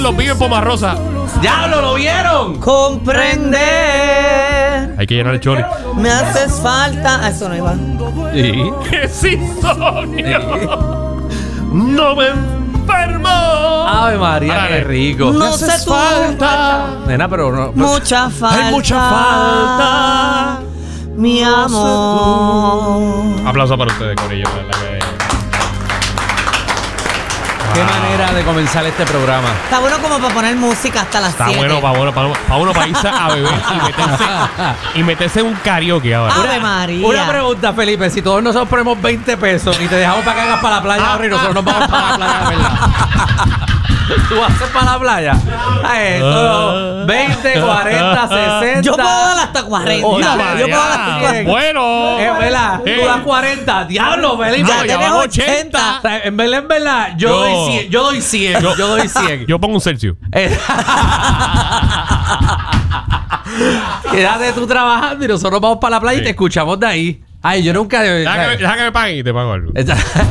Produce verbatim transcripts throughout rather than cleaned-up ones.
Los vive en Pomarrosa. ¡Diablo, lo vieron! Comprender. Hay que llenar el chole. Me haces falta. Ah, eso no iba. Sí. ¡Es insomnio! ¡No me enfermo! Ave María, Dale. qué rico. No sé tú. falta. Nena, pero no. Mucha falta. Hay mucha falta. Mi amor. Aplauso para ustedes, Corillo. Qué manera de comenzar este programa. Está bueno como para poner música hasta las Está siete. bueno para bueno, para, para uno para irse a beber y meterse, y meterse en un karaoke ahora. Ave María. Una pregunta, Felipe. Si todos nosotros ponemos veinte pesos y te dejamos para que hagas para la playa ahora y nosotros nos vamos para la playa, de verdad. ¿Tú vas a hacer para la playa? Ay, esto, veinte, cuarenta, sesenta. Yo puedo dar hasta cuarenta. Mira para Yo puedo dar allá. hasta cuarenta. Bueno. Es verdad, Eh. tú das cuarenta. Diablo, Felipe. No, ya tienes van ochenta. ochenta. O sea, en verdad, en verdad, yo, Yo- doy cien. Yo doy cien. Yo, doy cien. Yo pongo un Celsius. Eh. Quédate tú trabajando y nosotros vamos para la playa Sí. y te escuchamos de ahí. Ay, yo nunca. Deja que, deja que me paguen y te pago algo.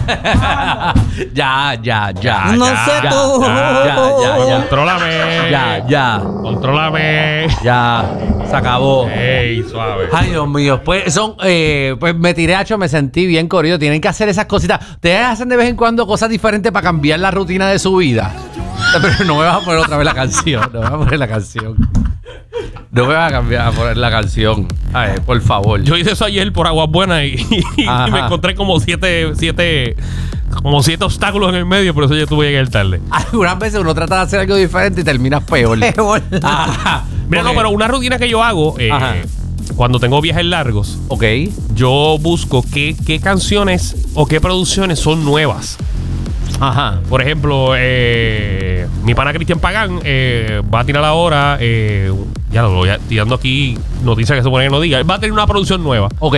ya, ya, ya. No ya, sé ya, tú. ya, ya, ya. Contrólame. Ya, ya. Contrólame. Ya. Se acabó. Ey, suave. Ay, Dios mío. Pues son, eh, pues me tiré hacho, me sentí bien corrido. Tienen que hacer esas cositas. Ustedes hacen de vez en cuando cosas diferentes para cambiar la rutina de su vida. Pero no me vas a poner otra vez la canción. No me vas a poner la canción. No me vas a cambiar a poner la canción. Ay, por favor. Yo hice eso ayer por Aguas Buenas y, y Ajá. me encontré como siete, siete, como siete obstáculos en el medio, por eso yo tuve que llegar tarde. Algunas veces uno trata de hacer algo diferente y terminas peor. Peor. Ajá. Mira, no, Ok. pero una rutina que yo hago eh, Ajá. cuando tengo viajes largos, Ok. yo busco qué, qué canciones o qué producciones son nuevas. Ajá. Por ejemplo, eh, mi pana Cristian Pagán eh, va a tirar ahora, eh, ya lo voy a- tirando aquí noticias que se supone que no diga, va a tener una producción nueva. Ok.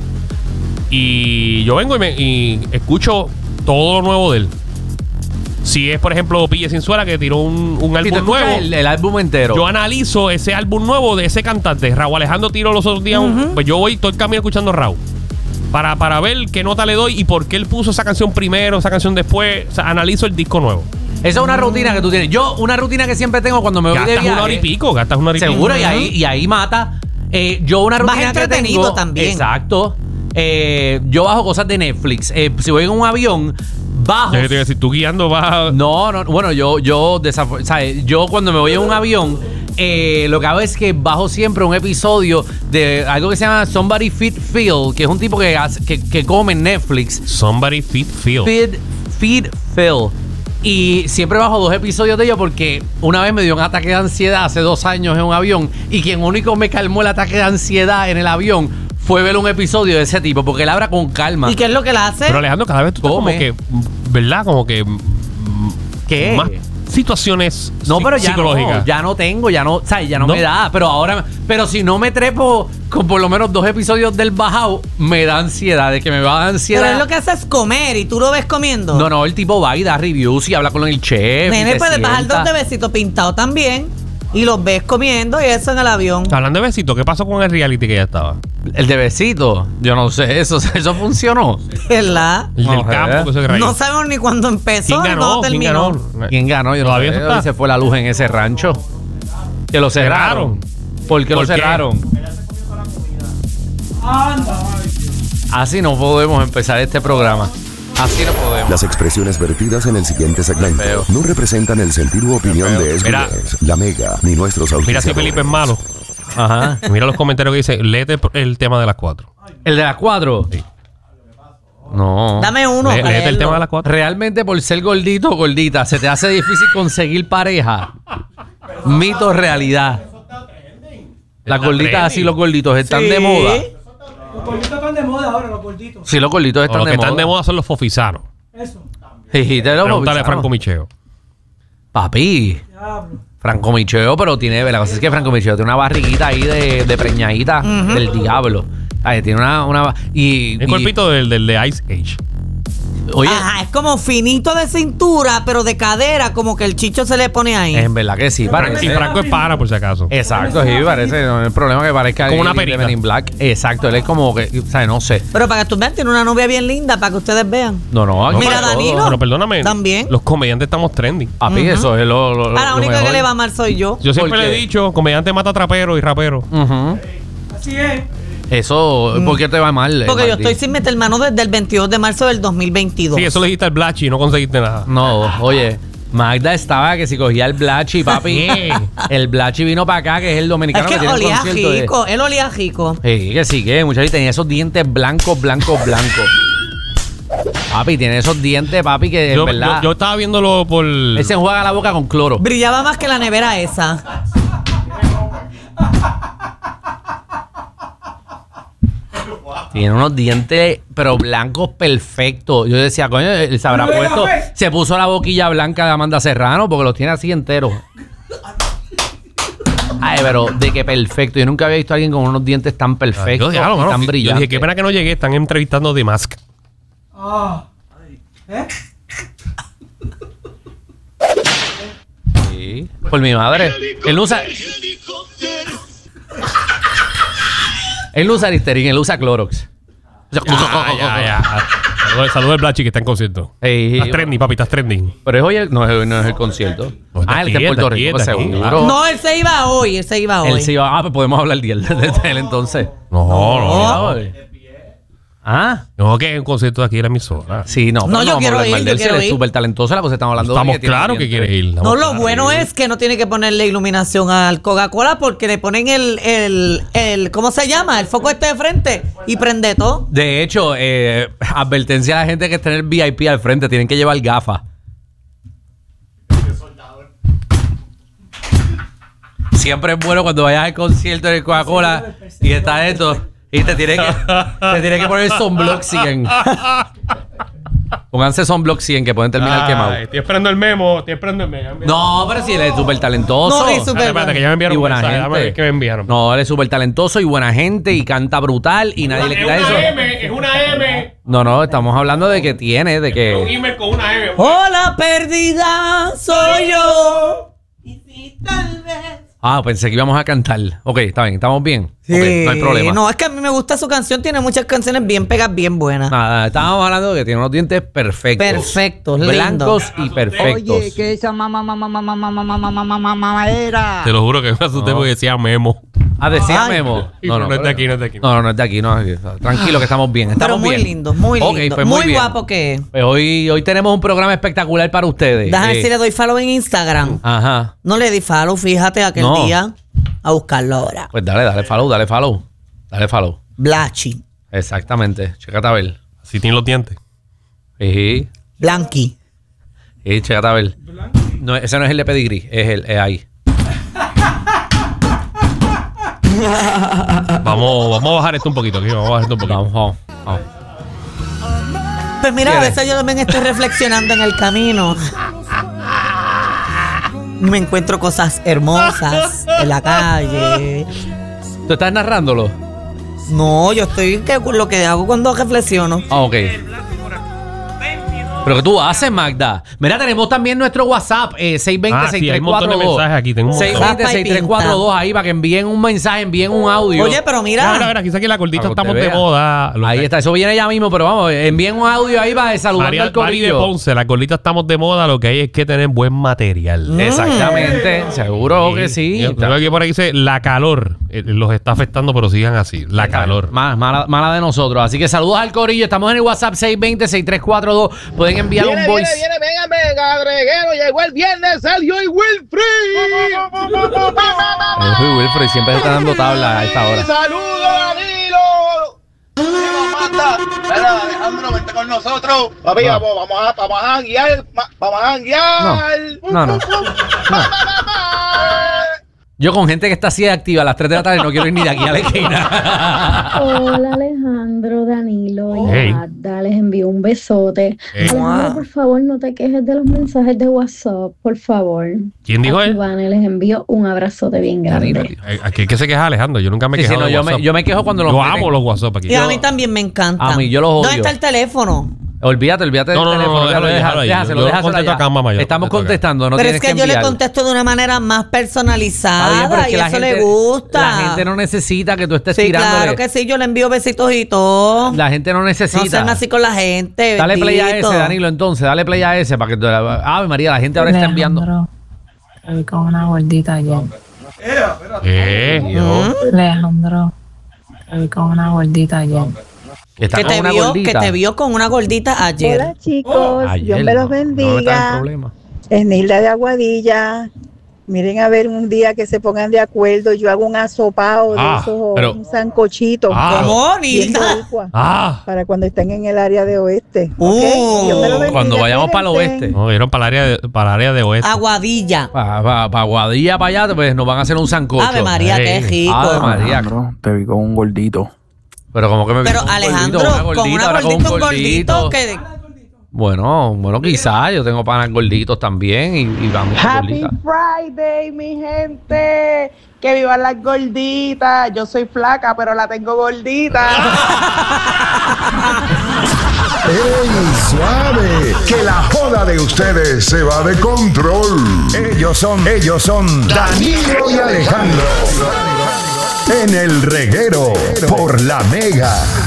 Y yo vengo y, me, y escucho todo lo nuevo de él. Si es, por ejemplo, Pille Sinzuela, que tiró un, un Si tú álbum escuchas nuevo, el, el álbum entero. yo analizo ese álbum nuevo de ese cantante. Raúl Alejandro tiró los otros días. un- Pues yo voy todo el camino escuchando a Raúl. Para, para ver qué nota le doy y por qué él puso esa canción primero, esa canción después. O sea, analizo el disco nuevo. Esa es una rutina que tú tienes. Yo, una rutina que siempre tengo cuando me voy de Gastas viaje. una hora y pico, gastas una hora y pico. Seguro, y ahí, y ahí mata. Eh, yo una Vas rutina que entretenido tengo. también. Exacto. Eh, yo bajo cosas de Netflix. Eh, si voy en un avión, bajo. Ya que te iba a decir, tú guiando vas. No, no, bueno, yo, yo, desaf- ¿sabes? Yo cuando me voy en un avión, eh, lo que hago es que bajo siempre un episodio de algo que se llama Somebody Feed Phil, que es un tipo que, hace- que, que come en Netflix. Somebody Feed Phil. Feed, Feed Phil. Y siempre bajo dos episodios de ellos porque una vez me dio un ataque de ansiedad hace dos años en un avión y quien único me calmó el ataque de ansiedad en el avión fue ver un episodio de ese tipo porque él habla con calma. ¿Y qué es lo que él hace? Pero Alejandro, cada vez tú estás como Come. que, ¿verdad? Como que mm, ¿Qué? más situaciones No, psi- pero ya psicológicas. no, ya no tengo, ya no, ¿sabes? Ya no, ¿No? me da. Pero ahora, pero si no me trepo con por lo menos dos episodios del bajado, me da ansiedad, de que me va a dar ansiedad. Pero él lo que hace es comer y tú lo ves comiendo. No, no, el tipo va y da reviews y habla con el chef. y Nene, te puedes bajar sienta. dos de besitos pintados también. Y los ves comiendo y eso en el avión. Hablando de besitos, ¿qué pasó con el reality que ya estaba? El de besito, yo no sé, eso, eso funcionó. ¿Verdad? El del No, campo ¿eh? que se No sabemos ni cuándo empezó ¿Quién ni ganó? cuándo ¿Quién terminó. ganó? ¿Quién ganó? Yo no ¿Todavía sé. eso está? Hoy se fue la luz en ese rancho. Que lo cerraron. ¿Por qué lo ¿Por qué? cerraron? Así no podemos empezar este programa. Así no podemos. Las expresiones vertidas en el siguiente segmento Feo. no representan el sentir u opinión Feo. de Mira. Esgulés, La Mega, ni nuestros Mira si auspiciadores. Felipe es malo. Ajá. Mira los comentarios que dice, léete el tema de las cuatro. ¿El de las cuatro? Sí. No. Dame uno. Lé- para léete el leerlo. tema de las cuatro. Realmente por ser gordito o gordita, ¿se te hace difícil conseguir pareja? Mito o realidad. Las Está gorditas así, trending. los gorditos están Sí. de moda. Los gorditos están de moda ahora, los gorditos. Sí, los gorditos O están, los de, que moda. están de moda son los fofisanos. Eso. Jiji, te lo Pregúntale a bautizaron. Franco Micheo. Papi, Diablo. Franco Micheo, pero tiene, la cosa es que Franco Micheo tiene una barriguita ahí de, de preñadita del diablo. Ay, tiene una, una y, El y- cuerpito del, del de Ice Age. Oye, Ajá, es como finito de cintura, pero de cadera, como que el chicho se le pone ahí. en verdad que sí, parece. Y Franco es para, por si acaso. Exacto, sí, parece. No es el problema que parezca Como una el de perita. Men in Black. Exacto, él es como que, o sea, no sé. Pero para que tú vean, tiene una novia bien linda, para que ustedes vean. No, no, aquí Mira, para todo. Danilo. Pero perdóname. También. Los comediantes estamos trending. Papi, eso es lo, lo, lo A la única mejor. que le va mal soy yo. Yo siempre ¿Por le he qué? dicho, comediante mata trapero y rapero. Ujú. Así es. Eso, ¿por qué te va mal? Porque eh, yo Martín? estoy sin meter mano desde el veintidós de marzo del dos mil veintidós. Sí, eso le dijiste al Blachi y no conseguiste nada. No, oye, Magda estaba que si cogía el Blachi, papi. El Blachi vino para acá, que es el Es dominicano que, que tiene el olía concierto de- rico, él olía rico. Sí, que sí, que muchachos tenía esos dientes blancos, blancos, blancos. Papi, tiene esos dientes, papi, que en Yo, verdad. yo, yo estaba viéndolo por. Él se enjuaga la boca con cloro. Brillaba más que la nevera esa. Tiene unos dientes, pero blancos perfectos. Yo decía, coño, él se habrá Pero puesto. café. Se puso la boquilla blanca de Amanda Serrano porque los tiene así enteros. Ay, pero de que perfecto. Yo nunca había visto a alguien con unos dientes tan perfectos, Yo, diablo, mano, tan yo brillantes. dije, qué pena que no llegué. Están entrevistando The Mask. Ah. ¿Eh? Sí, por mi madre. Él usa. Él no usa Listerine, él usa Clorox. Ya, ya, ya. Saludos saludo al Blachi que está en concierto. Ey, Estás trending, papi, estás trending. pero es hoy el, no, es, no es el concierto. No, está ah, él aquí, está en Puerto está aquí, Rico, está aquí, seguro. claro. No, él se iba hoy, él se iba hoy. Él se iba. Ah, pues podemos hablar de él, de él entonces. No, no, no. No. Ah, No, que es un concierto de aquí de la emisora. sí, no. No, pero yo vamos a quiero hablar ir, mal de yo él, si quiero él es ir. súper talentoso, la cosa estamos hablando de Estamos que tiene claros que dientes. quieres ir. No, estamos lo claros. bueno es que no tiene que ponerle iluminación al Coca-Cola porque le ponen el, el, el, ¿cómo se llama? El foco este de frente y prende todo. De hecho, eh, advertencia a la gente que está en el V I P al frente, tienen que llevar gafas. Siempre es bueno cuando vayas al concierto de Coca-Cola y está esto y te tiene que, te tiene que poner sunblock cien. Pónganse sunblock cien que pueden terminar Ay, quemados. Estoy esperando el memo, estoy esperando el memo. No, pero si él es súper talentoso. No, y Espérate, súper- espérate, que ya me enviaron y un buena mensaje. gente. Déjame ver qué me enviaron. No, él es súper talentoso y buena gente y canta brutal y nadie le es quita una eso. M, es una M. No, no, estamos hablando de que tiene, de Un que... email con una M. Hola, perdida, soy yo. Y si tal vez. Ah, pensé que íbamos a cantar. Ok, está bien, estamos bien. Sí. Ok, no hay problema. No, es que a mí me gusta su canción, tiene muchas canciones bien pegas, bien buenas. Nada, estábamos hablando de que tiene unos dientes perfectos. Perfectos, Blancos lindos. y perfectos. Oye, que esa mamá, mamá, mamá, mamá, mamá, mamá, mamá, mamadera. Te lo juro que me asusté porque decía memo. Ah, decía Ay. Memo. Y no, no es de aquí, no es de aquí. No, no, no es de aquí. No, tranquilo que estamos bien. Estamos Pero muy bien. lindo, muy Ok, lindo. pues muy bien. guapo que es. Pues hoy, hoy tenemos un programa espectacular para ustedes. Déjame ver Eh, si le doy follow en Instagram. Ajá. No le di follow, fíjate, aquel No. día. A buscarlo ahora. Pues dale, dale follow, dale follow. Dale follow. Blachi. Exactamente. Chécate a ver. Si tiene los dientes. Sí, Blanqui. sí, chécate a ver. No, ese no es el de pedigrí, es el es ahí. Vamos, vamos a bajar esto un poquito aquí. Vamos a bajar esto un poquito. Vamos, vamos, vamos. Pues mira, a ¿Quieres? veces yo también estoy reflexionando en el camino. Me encuentro cosas hermosas en la calle. ¿Tú estás narrándolo? No, yo estoy que lo que hago cuando reflexiono. Ah, ok. ¿Pero qué tú haces, Magda? Mira, tenemos también nuestro WhatsApp, eh, seis dos cero, Ah, sí, seis hay tres un montón cuatro de dos. mensajes aquí, tengo un montón. seis dos cero, seis tres cuatro dos ahí para que envíen un mensaje, envíen un audio. Oye, pero Mira, mira, mira. mira, aquí aquí la gordita Para que estamos usted de vea. moda. Lo Ahí que- está, eso viene ya mismo, pero vamos, envíen un audio ahí para saludar María, al Mari de corillo. Ponce, la gordita estamos de moda. Lo que hay es que tener buen material. Exactamente, seguro que sí. Yo creo que por ahí dice la calor eh, los está afectando, pero sigan así. La calor. Más, mala, mala de nosotros. Así que saludos al corillo. Estamos en el WhatsApp seis dos cero, seis tres cuatro dos. Pueden enviar un voice. viene, venga, venga, agreguero, llegó el viernes, salió y Wilfrid. Eh, Wilfred siempre se está dando tabla a esta hora. Saludos, Danilo. Manda, espera, Alejandro, vente con nosotros. Papi, Va. vamos, vamos a, vamos a janguear, ma- vamos a janguear. No, no. Yo con gente que está así de activa a las tres de la tarde no quiero ir ni de aquí a la esquina. Hola Alejandro, Danilo y Hey. Magda, les envío un besote. Hey. Alejandro, Wow. por favor, no te quejes de los mensajes de WhatsApp, por favor. ¿Quién dijo Aquí él? van y les envío un abrazote bien Danilo, grande. tío. Eh, Aquí es que se queja Alejandro. Yo nunca me he Sí, sí, quejado no, de yo, WhatsApp. me, yo me quejo cuando los Yo meten. amo los WhatsApp aquí. Y a mí también me encanta. A mí, yo los odio. ¿Dónde está el teléfono? Olvídate, olvídate No, del no, no, teléfono. no, déjalo, déjalo ahí. déjaselo, Yo lo déjaselo contesto allá. acá, mamá, yo Estamos contesto acá. contestando, no pero es tienes que, que yo le enviar. contesto de una manera más personalizada Está bien, pero es que y la eso gente, le gusta. La gente no necesita que tú estés Sí, tirándole. claro que sí, yo le envío besitos y todo. La gente no necesita. No sean así con la gente. Dale play a bendito. ese, Danilo, entonces. Dale play a ese para que... te- Ave María, la gente ahora está enviando... Alejandro, te vi con una gordita ayer. ¿Qué? Alejandro, te vi con una gordita ayer. Está Que con te, una vio, que gordita. te vio con una gordita ayer. Hola chicos, Ayer, Dios me los no, no me metan en bendiga. problemas. Es Nilda de Aguadilla. Miren a ver un día que se pongan de acuerdo. Yo hago un asopado Ah, de esos, pero- un sancochito. Ah. ¿Cómo, bien Nilda? boricua, Ah. para cuando estén en el área de oeste. ¿ok? Uh. Dios me los bendiga, Cuando vayamos para el cuídense. oeste. No, vieron para el área de, para el área de oeste. Aguadilla. Para pa, pa Guadilla, para allá, pues nos van a hacer un sancocho. Ave María, qué Ey. rico. Ave María. te vi con un gordito. Pero como que me Pero con un Alejandro, gordito, con una ahora gordita, un gordito que... Bueno, bueno, quizás yo tengo panas gorditos también y, y vamos con Happy gorditas. Friday, mi gente. Que vivan las gorditas. Yo soy flaca, pero la tengo gordita. ¡Ey, suave! Que la joda de ustedes se va de control. Ellos son, ellos son Danilo y Alejandro. En el reguero por la Mega.